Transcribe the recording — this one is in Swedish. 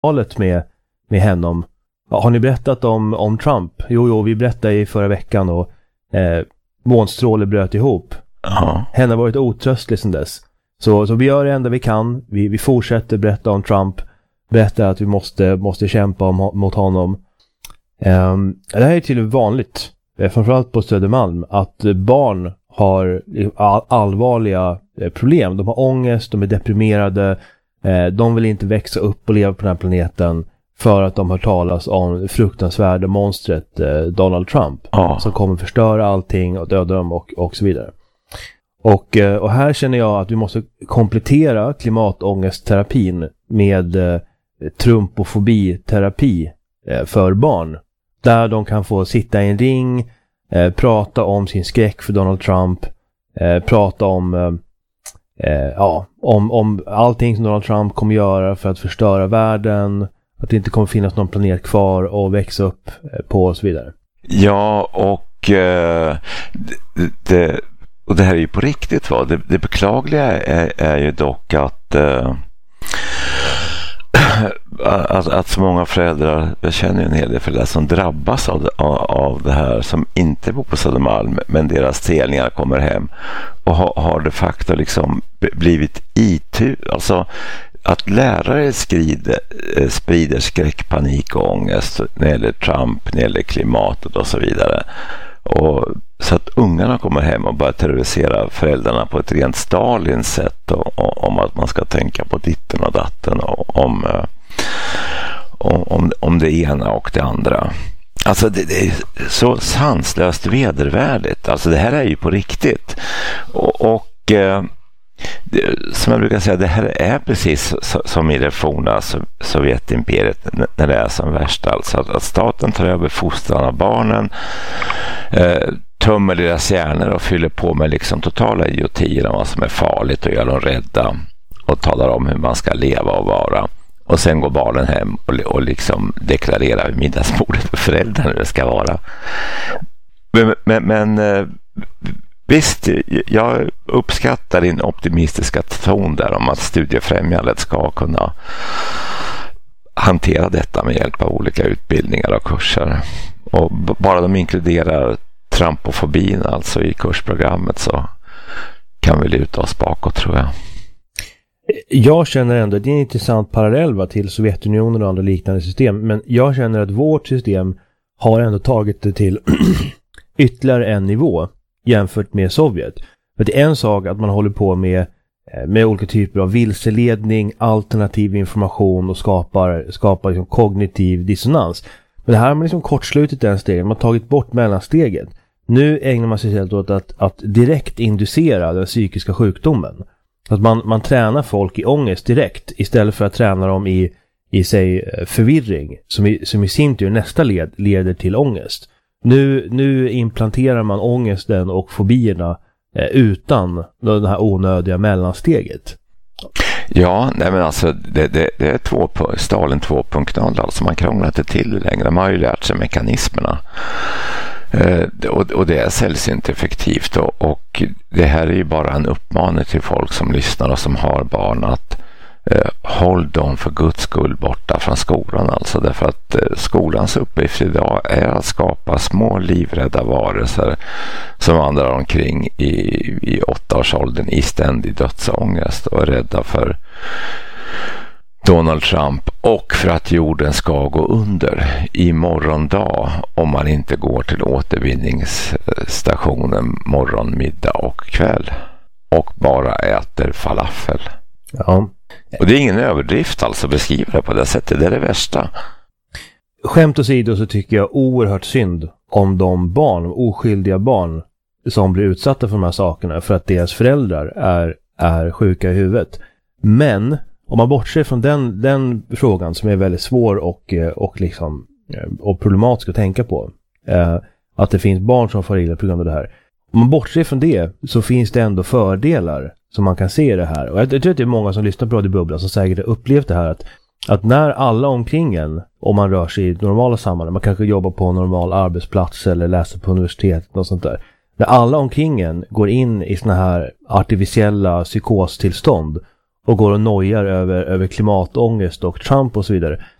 samtalet med henne. Har ni berättat om Trump? Jo, vi berättade i förra veckan och månstråle bröt ihop. Henne har varit otröstlig sedan dess. Så vi gör det enda vi kan. Vi fortsätter berätta om Trump. Berättar att vi måste kämpa mot honom. Det här är till vanligt, framförallt på Södermalm, att barn har allvarliga problem. De har ångest, de är deprimerade. De vill inte växa upp och leva på den här planeten för att de har talas om fruktansvärda monstret Donald Trump som kommer förstöra allting och döda dem och så vidare. Och här känner jag att vi måste komplettera klimatångestterapin med trumpofobiterapi för barn. Där de kan få sitta i en ring, prata om sin skräck för Donald Trump, prata om allting som Donald Trump kommer göra för att förstöra världen, att det inte kommer finnas någon planet kvar att växa upp på och så vidare. Ja, och det här är ju på riktigt, va? Det beklagliga är ju dock att så många föräldrar, jag känner en hel del föräldrar som drabbas av det här, som inte bor på Södermalm, men deras telningar kommer hem och har de facto liksom blivit alltså att lärare sprider skräck, panik och ångest när det gäller Trump, när det gäller klimatet och så vidare. Och så att ungarna kommer hem och börjar terrorisera föräldrarna på ett rent Stalins sätt om att man ska tänka på ditten och datten och om det ena och det andra. Alltså det är så sanslöst vedervärdigt. Alltså det här är ju på riktigt. Och som jag brukar säga, det här är precis som i det forna Sovjetimperiet när det är som värst. Alltså att staten tar över fostran av barnen, tömmer deras hjärnor och fyller på med liksom totala idiotier om vad som är farligt och gör dem rädda och talar om hur man ska leva och vara. Och sen går barnen hem och liksom deklarerar vid middagsbordet för föräldrarna hur det ska vara. Men visst, jag uppskattar din optimistiska ton där om att Studiefrämjandet ska kunna hantera detta med hjälp av olika utbildningar och kurser. Och bara de inkluderar trumpofobin alltså i kursprogrammet, så kan vi luta oss bakåt, tror jag. Jag känner ändå att det är en intressant parallell till Sovjetunionen och andra liknande system, men jag känner att vårt system har ändå tagit det till ytterligare en nivå jämfört med Sovjet. För det är en sak att man håller på med olika typer av vilseledning, alternativ information och skapar liksom kognitiv dissonans. Men det här har man liksom kortslutit den stegen, man har tagit bort mellansteget. Nu ägnar man sig istället åt att direkt inducera den psykiska sjukdomen. Att man tränar folk i ångest direkt istället för att träna dem i sig förvirring som i sin tur nästa leder till ångest. Nu implanterar man ångesten och fobierna utan det här onödiga mellansteget. Ja, nej men alltså det är Stalin 2.0, alltså man krånglar inte till längre, man har ju lärt sig mekanismerna. Och det är sällsynt effektivt och det här är ju bara en uppmaning till folk som lyssnar och som har barn att håll dem för Guds skull borta från skolan, alltså därför att skolans uppgift idag är att skapa små livrädda varelser som vandrar omkring i 8-årsåldern i ständig dödsångest och är rädda för Donald Trump och för att jorden ska gå under i morgondag om man inte går till återvinningsstationen morgon, middag och kväll och bara äter falafel. Ja. Och det är ingen överdrift alltså att beskriva det på det sättet, det är det värsta. Skämt åsido så tycker jag oerhört synd om de oskyldiga barn som blir utsatta för de här sakerna för att deras föräldrar är sjuka i huvudet. Men om man bortser från den frågan som är väldigt svår och problematisk att tänka på, att det finns barn som får illa på grund av det här. Om man bortser från det så finns det ändå fördelar som man kan se i det här. Och jag tror att det är många som lyssnar på Radio Bubbla som säkert har upplevt det här att när alla omkring en, om man rör sig i normala sammanhang, man kanske jobbar på en normal arbetsplats eller läser på universitetet och sånt där. När alla omkring en går in i såna här artificiella psykostillstånd och går och nojar över klimatångest och Trump och så vidare.